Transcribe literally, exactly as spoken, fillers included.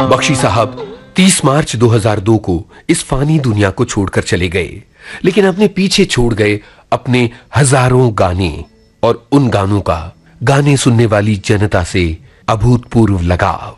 बख्शी साहब तीस मार्च दो हज़ार दो को इस फानी दुनिया को छोड़कर चले गए, लेकिन अपने पीछे छोड़ गए अपने हजारों गाने और उन गानों का गाने सुनने वाली जनता से अभूतपूर्व लगाव।